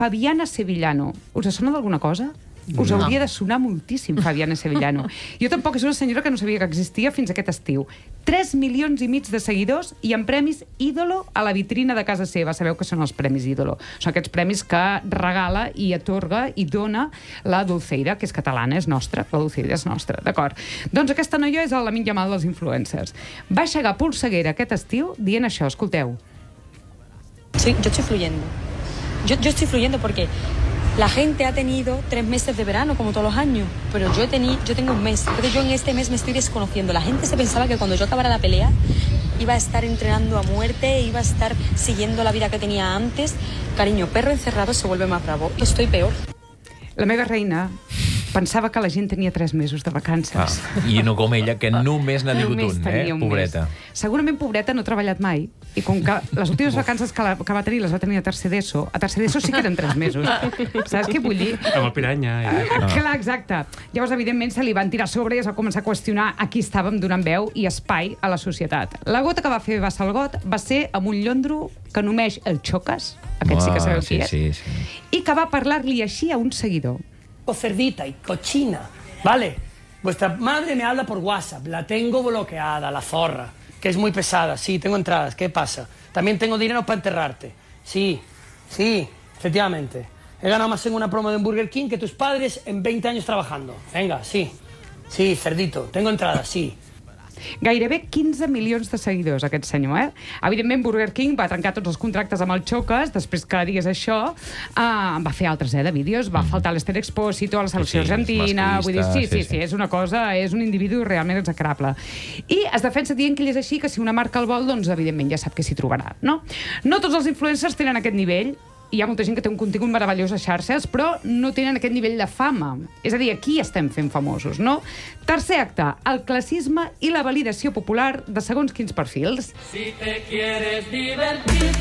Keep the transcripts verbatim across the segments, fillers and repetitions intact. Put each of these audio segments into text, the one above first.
Fabiana Sevillano. Us sona d'alguna cosa? Us hauria de sonar moltíssim, Fabiana Sevillano. Jo tampoc, és una senyora que no sabia que existia fins aquest estiu. tres milions i mig de seguidors i amb premis ídolo a la vitrina de casa seva. Sabeu que són els premis ídolo. Són aquests premis que regala i atorga i dona la Dulceida, que és catalana, és nostra. La Dulceida és nostra, d'acord? Doncs aquesta noia és la Lamine Yamal dels influencers. Va aixegar polseguera aquest estiu dient això, escolteu. Sí, yo estoy fluyendo. Yo, yo estoy fluyendo porque la gente ha tenido tres meses de verano, como todos los años, pero yo, tení, yo tengo un mes. Entonces yo en este mes me estoy desconociendo. La gente se pensaba que cuando yo acabara la pelea iba a estar entrenando a muerte, iba a estar siguiendo la vida que tenía antes. Cariño, perro encerrado se vuelve más bravo. Yo estoy peor. La meva reina pensava que la gent tenia tres mesos de vacances. Ah, I no com ella, que només n'ha tingut un, eh? un Pobreta. Mes. Segurament, pobreta, no ha treballat mai. I com que les últimes vacances que, la, que va tenir les va tenir a tercer d'ESO, a tercer d'ESO sí que eren tres mesos. Saps què vull dir? Amb el piranya. I... Ah. Clar, exacte. Llavors, evidentment, se li van tirar sobre i es va començar a qüestionar a qui estàvem donant veu i espai a la societat. La gota que va fer Bassa el got va ser amb un llondro que només el Xocas, aquest ah, sí que sabeu sí, qui és, sí, sí. i que va parlar-li així a un seguidor. Cerdita y cochina, ¿vale? Vuestra madre me habla por WhatsApp, la tengo bloqueada, la zorra, que es muy pesada. Sí, tengo entradas, ¿qué pasa? También tengo dinero para enterrarte. Sí, sí, efectivamente. He ganado más en una promo de Burger King que tus padres en veinte años trabajando. Venga, sí, sí, cerdito, tengo entradas, sí. Gairebé quinze milions de seguidors, aquest senyor, eh? Evidentment, Burger King va trencar tots els contractes amb el Xocas, després que digués això, uh, va fer altres, eh, de vídeos, va faltar l'Ester Expósito a la selecció sí, argentina, vull dir, sí, sí, sí, sí, és una cosa, és un individu realment execrable. I es defensa dient que ell és així, que si una marca el vol, doncs, evidentment, ja sap que s'hi trobarà, no? No tots els influencers tenen aquest nivell, hi ha molta gent que té un contingut meravellós a xarxes, però no tenen aquest nivell de fama. És a dir, aquí estem fent famosos, no? Tercer acte, el classisme i la validació popular de segons quins perfils. Si te quieres divertir...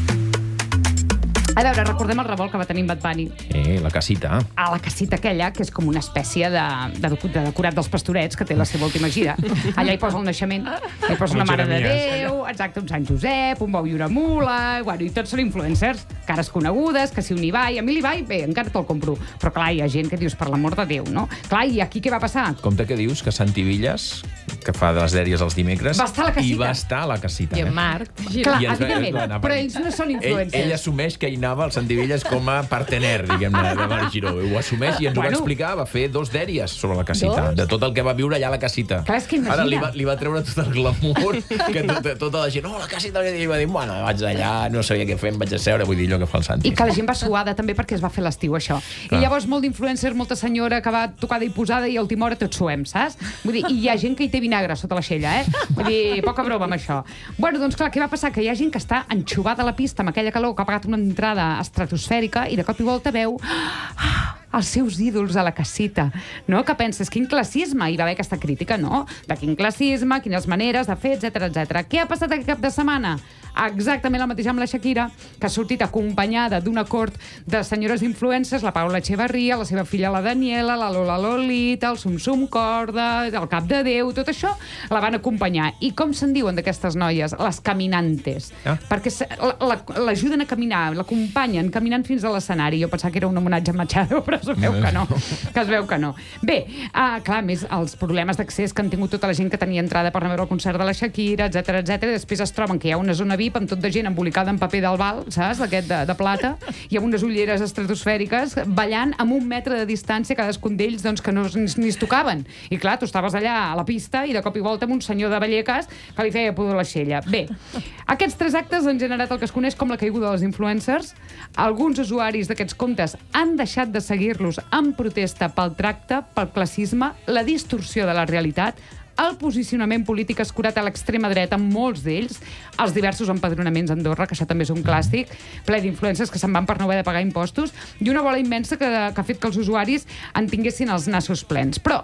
A veure, recordem el revolt que va tenir en Bad Bunny. Eh, la casita. A la casita aquella, que és com una espècie de, de, de decorat dels pastorets, que té la seva última gira. Allà hi posa el naixement, hi posa una Mare de Déu, exacte, un Sant Josep, un bou i una mula, bueno, i tots són influencers, cares conegudes, que si un Ibai, a mi l'Ibai, bé, encara te'l compro, però clar, hi ha gent que dius, per l'amor de Déu, no? Clar, i aquí què va passar? Compte que dius que Santi Villas, que fa de les dèries els dimecres, va estar a la casita. I va estar a la casita. I en eh? Marc. Clar, I ens va- evidentment, va anar per però allà. ells no són influencers. Ell, ell assumeix que hi anava el Santi Villas com a partener, diguem-ne, de Marc Giró. Ho assumeix i ens ho va Bueno. explicar, va fer dos dèries sobre la casita, Dos? de tot el que va viure allà a la casita. Clar, és que imagina. Ara li va, li va treure tot el glamour, que tot, tota la gent, oh, la casita, i va dir, bueno, vaig allà, no sabia què fer, em vaig a seure, vull dir allò que fa el Santi. I que la gent va suada també perquè es va fer l'estiu, això. Clar. I llavors molt d'influencers, molta senyora que va tocada i posada i a última hora tot suem, saps? Vull dir, i hi ha gent que hi té vinagre sota l'aixella, eh? Vull dir, poca broma amb això. Bueno, doncs clar, què va passar? Que hi ha gent que està enxubada a la pista amb aquella calor, que ha pagat una entrada estratosfèrica i de cop i volta veu ah, els seus ídols a la casita, no? Que penses, quin classisme? Hi va haver aquesta crítica, no? De quin classisme, quines maneres de fer, etcètera, etcètera. Què ha passat aquest cap de setmana? Exactament el mateix amb la Shakira, que ha sortit acompanyada d'una cort de senyores influencers, la Paula Echevarria, la seva filla la Daniela, la Lola Lolita, el Sum Sum Corda, el Cap de Déu, tot això la van acompanyar. I com se'n diuen d'aquestes noies? Les caminantes. Ah. Perquè se- la- la- l'ajuden a caminar, l'acompanyen caminant fins a l'escenari. Jo pensava que era un homenatge a Machado, però es veu que no. Que es veu que no. Bé, uh, clar, a més, els problemes d'accés que han tingut tota la gent que tenia entrada per anar a veure el concert de la Shakira, etcètera, etcètera. Després es troben que hi ha una zona V I P amb tot de gent embolicada en paper d'albal, saps? D'aquest de, de plata, i amb unes ulleres estratosfèriques, ballant amb un metre de distància cadascun d'ells, doncs, que no es- ni, ni es tocaven. I clar, tu estaves allà a la pista i de cop i volta amb un senyor de Vallecas que li feia pudor l'aixella. Bé, aquests tres actes han generat el que es coneix com la caiguda dels influencers. Alguns usuaris d'aquests comptes han deixat de seguir-los en protesta pel tracte, pel classisme, la distorsió de la realitat, el posicionament polític escurat a l'extrema dreta amb molts d'ells, els diversos empadronaments a Andorra, que això també és un clàssic, ple d'influencers que se'n van per no haver de pagar impostos, i una bola immensa que, que ha fet que els usuaris en tinguessin els nassos plens. Però,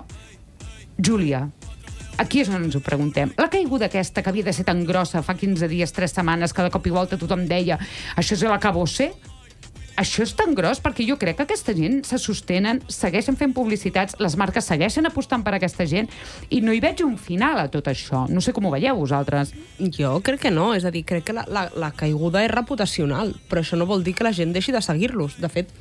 Júlia, aquí és on ens ho preguntem. La caiguda aquesta, que havia de ser tan grossa fa quinze dies, tres setmanes, que de cop i volta tothom deia això és l'acabose? això és tan gros perquè jo crec que aquesta gent se sostenen, segueixen fent publicitats, les marques segueixen apostant per aquesta gent i no hi veig un final a tot això. No sé com ho veieu vosaltres. Jo crec que no, és a dir, crec que la, la, la caiguda és reputacional, però això no vol dir que la gent deixi de seguir-los. De fet,